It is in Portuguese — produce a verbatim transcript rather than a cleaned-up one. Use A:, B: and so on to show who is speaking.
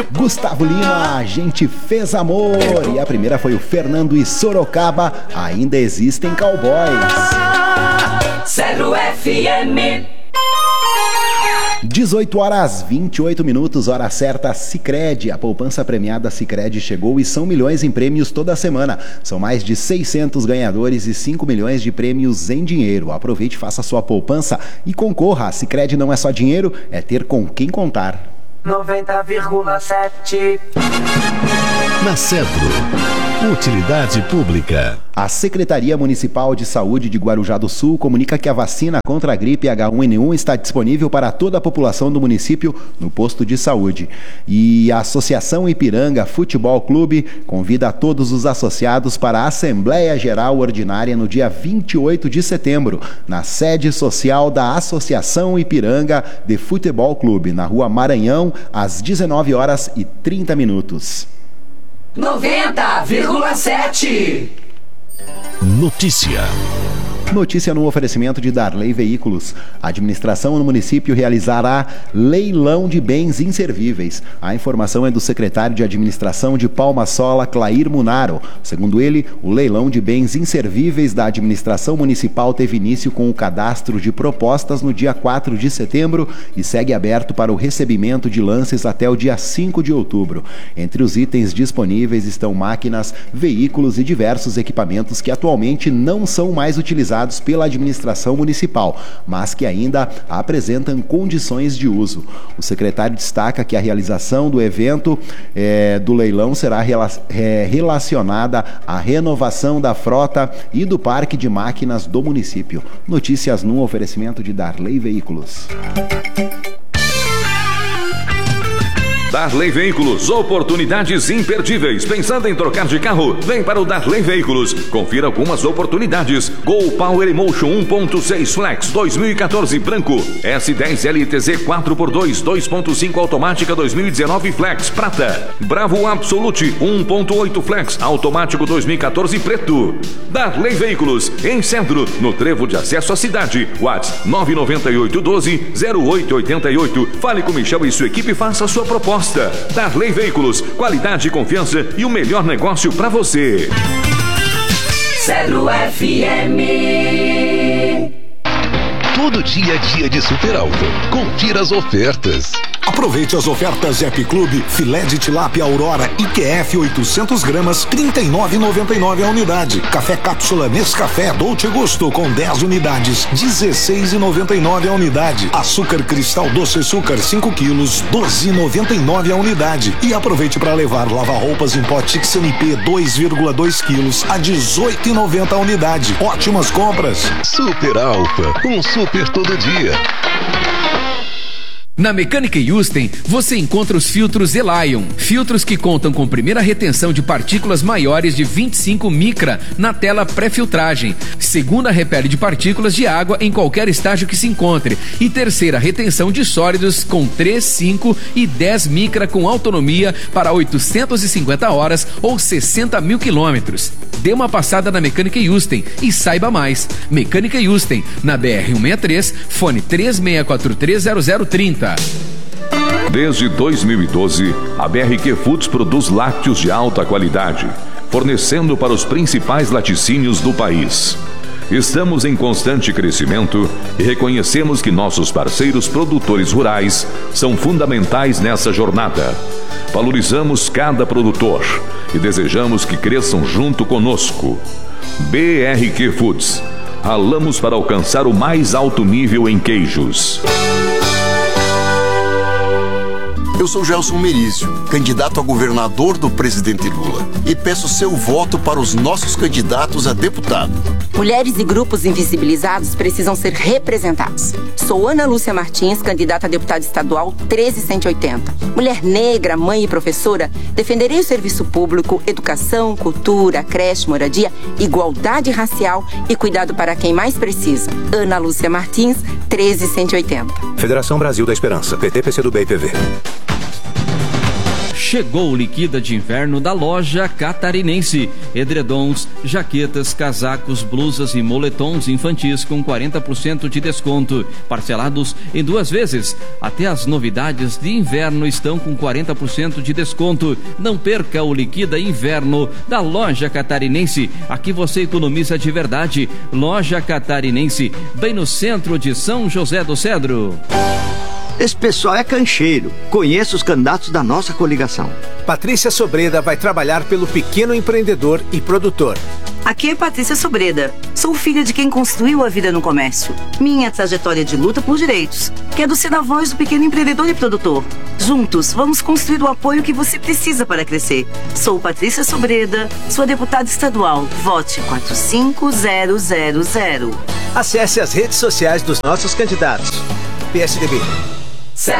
A: Gustavo Lima, A Gente Fez Amor. E a primeira foi o Fernando e Sorocaba, Ainda Existem Cowboys.
B: Zero F M.
A: dezoito horas vinte e oito minutos, hora certa. Sicredi, a poupança premiada Sicredi chegou e são milhões em prêmios toda semana. São mais de seiscentos ganhadores e cinco milhões de prêmios em dinheiro. Aproveite, faça sua poupança e concorra. A Sicredi não é só dinheiro, é ter com quem contar.
B: noventa vírgula sete.
C: Na Cedro, utilidade pública.
A: A Secretaria Municipal de Saúde de Guarujá do Sul comunica que a vacina contra a gripe H um N um está disponível para toda a população do município no posto de saúde. E a Associação Ipiranga Futebol Clube convida a todos os associados para a Assembleia Geral Ordinária no dia vinte e oito de setembro, na sede social da Associação Ipiranga de Futebol Clube, na Rua Maranhão, às dezenove horas e trinta minutos.
B: noventa vírgula sete.
C: Notícia.
A: Notícia no oferecimento de Darley Veículos. A administração no município realizará leilão de bens inservíveis. A informação é do secretário de administração de Palma Sola, Clair Munaro. Segundo ele, o leilão de bens inservíveis da administração municipal teve início com o cadastro de propostas no dia quatro de setembro e segue aberto para o recebimento de lances até o dia cinco de outubro. Entre os itens disponíveis estão máquinas, veículos e diversos equipamentos que atualmente não são mais utilizados pela administração municipal, mas que ainda apresentam condições de uso. O secretário destaca que a realização do evento é, do leilão será rela- é, relacionada à renovação da frota e do parque de máquinas do município. Notícias no oferecimento de Darley Veículos.
D: Darley Veículos, oportunidades imperdíveis. Pensando em trocar de carro? Vem para o Darley Veículos. Confira algumas oportunidades. Gol Power Emotion um ponto seis Flex dois mil e quatorze branco. S dez L T Z quatro por dois dois ponto cinco automática dois mil e dezenove Flex prata. Bravo Absolute um ponto oito Flex automático dois mil e quatorze preto. Darley Veículos, em Centro, no trevo de acesso à cidade. WhatsApp nove nove oito um dois zero oito oito oito. Fale com Michel e sua equipe e faça a sua proposta. Darley Veículos, qualidade, confiança e o melhor negócio para você.
B: Zero F M.
C: Todo dia é dia de Super Alta. Confira as ofertas.
E: Aproveite as ofertas App Clube, filé de tilápia Aurora I Q F oitocentos gramas, trinta e nove reais e noventa e nove centavos a unidade. Café cápsula Nescafé Dolce Gusto com dez unidades, dezesseis reais e noventa e nove centavos a unidade. Açúcar Cristal Doce Açúcar cinco quilos, doze reais e noventa e nove centavos a unidade. E aproveite para levar lava-roupas em pote X N P dois vírgula dois quilos a dezoito reais e noventa centavos a unidade. Ótimas compras.
C: Super Alfa, um super todo dia.
F: Na Mecânica Yusten, você encontra os filtros Elion, filtros que contam com primeira retenção de partículas maiores de vinte e cinco micra na tela pré-filtragem, segunda repele de partículas de água em qualquer estágio que se encontre e terceira retenção de sólidos com três, cinco e dez micra com autonomia para oitocentas e cinquenta horas ou sessenta mil quilômetros. Dê uma passada na Mecânica Yusten e saiba mais. Mecânica Yusten, na B R cento e sessenta e três, fone três seis quatro três zero zero três zero.
D: Desde dois mil e doze, a B R Q Foods produz lácteos de alta qualidade, fornecendo para os principais laticínios do país. Estamos em constante crescimento e reconhecemos que nossos parceiros produtores rurais são fundamentais nessa jornada. Valorizamos cada produtor e desejamos que cresçam junto conosco. B R Q Foods. Ralamos para alcançar o mais alto nível em queijos.
G: Eu sou Gelson Merizio, candidato a governador do presidente Lula, e peço seu voto para os nossos candidatos a deputado.
H: Mulheres e grupos invisibilizados precisam ser representados. Sou Ana Lúcia Martins, candidata a deputada estadual treze cento e oitenta. Mulher negra, mãe e professora, defenderei o serviço público, educação, cultura, creche, moradia, igualdade racial e cuidado para quem mais precisa. Ana Lúcia Martins, treze cento e oitenta.
I: Federação Brasil da Esperança, P T, P C do B e P V. Chegou o Liquida de Inverno da Loja Catarinense. Edredons, jaquetas, casacos, blusas e moletons infantis com quarenta por cento de desconto. Parcelados em duas vezes. Até as novidades de inverno estão com quarenta por cento de desconto. Não perca o Liquida Inverno da Loja Catarinense. Aqui você economiza de verdade. Loja Catarinense, bem no centro de São José do Cedro.
J: Esse pessoal é cancheiro. Conheço os candidatos da nossa coligação.
K: Patrícia Sobreda vai trabalhar pelo pequeno empreendedor e produtor.
L: Aqui é Patrícia Sobreda. Sou filha de quem construiu a vida no comércio. Minha trajetória de luta por direitos. Quero ser a voz do pequeno empreendedor e produtor. Juntos, vamos construir o apoio que você precisa para crescer. Sou Patrícia Sobreda, sua deputada estadual. Vote quatro cinco zero zero zero.
K: Acesse as redes sociais dos nossos candidatos. P S D B.